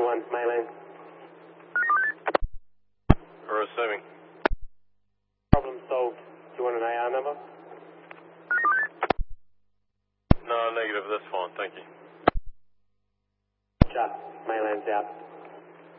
1, mainland. Receiving. Problem solved. Do you want an AR number? No, negative, that's fine, thank you. Just, mainland's out.